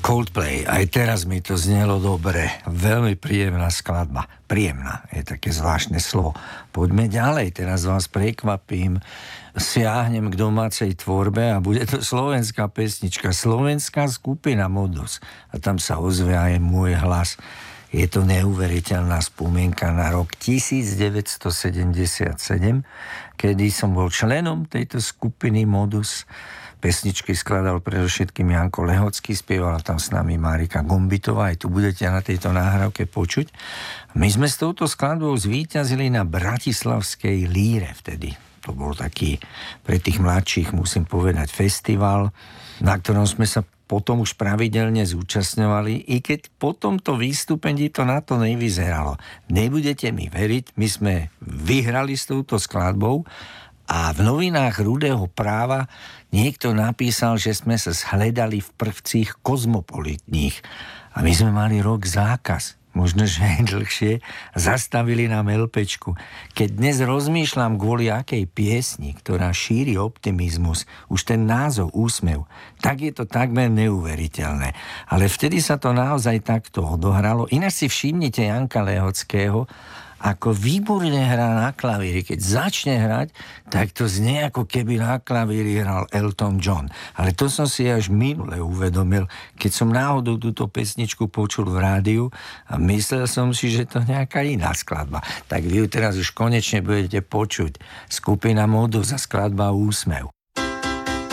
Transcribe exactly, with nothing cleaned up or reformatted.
Coldplay, aj teraz mi to znelo dobre. Veľmi príjemná skladba. Príjemná, je také zvláštne slovo. Poďme ďalej, teraz vás prekvapím. Siahnem k domácej tvorbe a bude to slovenská pesnička, slovenská skupina Modus. A tam sa ozve aj môj hlas. Je to neuveriteľná spomienka na rok devätnásťstosedemdesiatsedem, kedy som bol členom tejto skupiny Modus. Pesničky skladal predovšetkým Janko Lehocký, spievala tam s nami Marika Gombitová, aj tu budete na tejto náhrávke počuť. My sme s touto skladbou zvíťazili na Bratislavskej líre vtedy. To bol taký, pre tých mladších musím povedať, festival, na ktorom sme sa potom už pravidelne zúčastňovali, i keď po tomto výstupení to na to nevyzeralo. Nebudete mi veriť, my sme vyhrali s touto skladbou a v novinách Rudého práva niekto napísal, že sme sa zhledali v prvcích kozmopolitních. A my sme mali rok zákaz, možno, že aj dlhšie, zastavili nám elpečku. Keď dnes rozmýšľam kvôli akej piesni, ktorá šíri optimizmus, už ten názov Úsmev, tak je to takmer neuveriteľné. Ale vtedy sa to naozaj takto odohralo. Ináč si všimnite Janka Lehockého, ako výborne hrá na klavíri. Keď začne hrať, tak to znie ako keby na klavíri hral Elton John. Ale to som si až minule uvedomil, keď som náhodou túto pesničku počul v rádiu a myslel som si, že to nejaká iná skladba. Tak vy ju teraz už konečne budete počuť. Skupina Modus a skladba Úsmev.